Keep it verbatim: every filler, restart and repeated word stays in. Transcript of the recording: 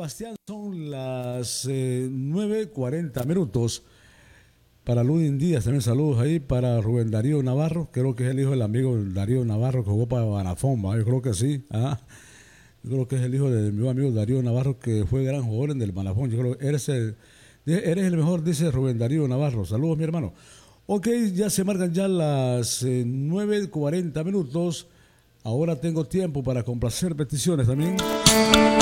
Sebastián, son las eh, nueve cuarenta minutos. Para Ludin Díaz, también saludos ahí. Para Rubén Darío Navarro, creo que es el hijo del amigo Darío Navarro que jugó para Banafón, ¿va? Yo creo que sí. ¿Ah? Yo creo que es el hijo de mi amigo Darío Navarro, que fue gran jugador en el Banafón. Yo creo que eres el, eres el mejor, dice Rubén Darío Navarro. Saludos, mi hermano. Ok, ya se marcan ya las eh, nueve cuarenta minutos. Ahora tengo tiempo para complacer peticiones también.